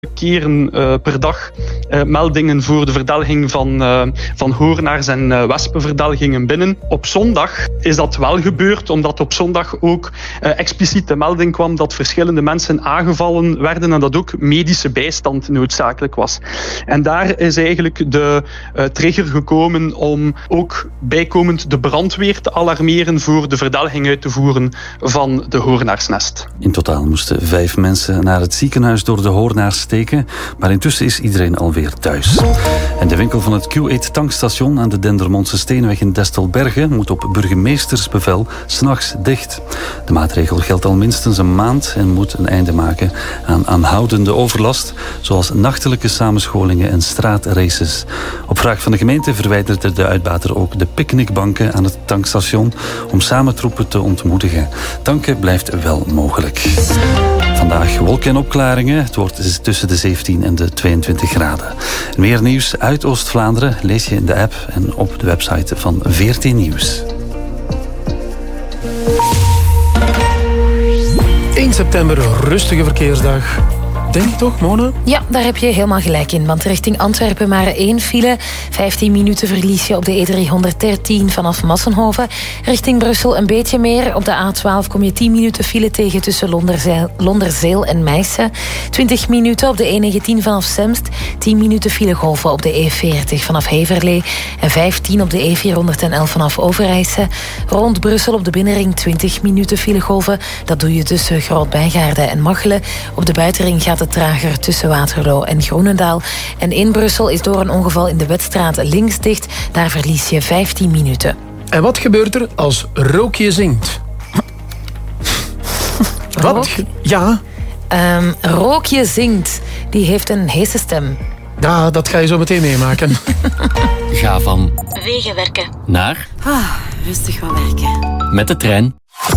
keren per dag meldingen voor de verdelging van hoornaars en wespenverdelgingen binnen. Op zondag is dat wel gebeurd, omdat op zondag ook expliciet de melding kwam dat verschillende mensen aangevallen werden en dat ook medische bijstand noodzakelijk was. En daar is eigenlijk de trigger gekomen om ook bijkomend de brandweer te alarmeren voor de verdelging uit te voeren van de hoornaarsnest. In totaal moesten 5 mensen naar het ziekenhuis door de hoornaars steken, maar intussen is iedereen alweer thuis. En de winkel van het Q8 tankstation aan de Dendermondse Steenweg in Destelbergen moet op burgemeestersbevel 's nachts dicht. De maatregel geldt al minstens een maand en moet een einde maken aan aanhoudende overlast, zoals nachtelijke samenscholingen en straatraces. Op vraag van de gemeente verwijderde de uitbater ook de picknickbanken aan het tankstation om samen troepen te ontmoedigen. Tanken blijft wel mogelijk. Vandaag wolken en opklaringen. Het wordt tussen de 17 en de 22 graden. Meer nieuws uit Oost-Vlaanderen lees je in de app en op de website van VRT Nieuws. 1 september, rustige verkeersdag. Denk je toch, Mona? Ja, daar heb je helemaal gelijk in. Want richting Antwerpen maar 1 file. 15 minuten verlies je op de E313 vanaf Massenhoven. Richting Brussel een beetje meer. Op de A12 kom je 10 minuten file tegen tussen Londerzeel en Meissen. 20 minuten op de E19 vanaf Semst. 10 minuten filegolven op de E40 vanaf Heverlee. En 15 op de E411 vanaf Overijse. Rond Brussel op de binnenring 20 minuten filegolven. Dat doe je tussen Groot-Bijgaarde en Machelen. Op de buitenring gaat het trager tussen Waterloo en Groenendaal. En in Brussel is door een ongeval in de Wetstraat links dicht. Daar verlies je 15 minuten. En wat gebeurt er als Rookje zingt? Wat? Ja. Rookje zingt. Die heeft een heese stem. Ja, dat ga je zo meteen meemaken. Ga van wegenwerken naar rustig wat werken. met de trein.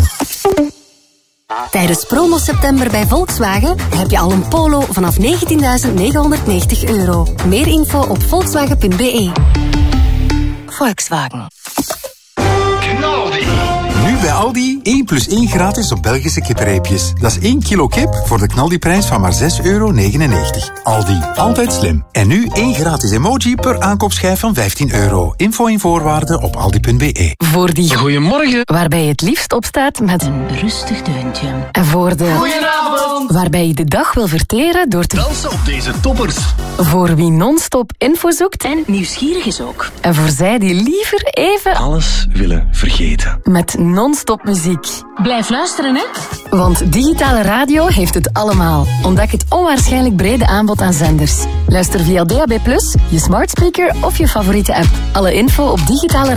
Tijdens promo september bij Volkswagen heb je al een Polo vanaf €19.990. Meer info op volkswagen.be. Volkswagen. Nu bij Aldi 1 + 1 gratis op Belgische kippenreepjes. Dat is 1 kilo kip voor de knaldiprijs van maar €6,99. Aldi, altijd slim. En nu 1 gratis emoji per aankoopschijf van €15. Info en voorwaarden op aldi.be. Voor die Goedemorgen. waarbij je het liefst opstaat met Een rustig deuntje. en voor de Goedenavond. waarbij je de dag wil verteren door te Dansen op deze toppers. voor wie non-stop info zoekt En nieuwsgierig is ook. en voor zij die liever even Alles willen vergeten. met non-stop muziek. Blijf luisteren, hè. Want digitale radio heeft het allemaal. Ontdek het onwaarschijnlijk brede aanbod aan zenders. Luister via DAB+, je smart speaker of je favoriete app. Alle info op digitale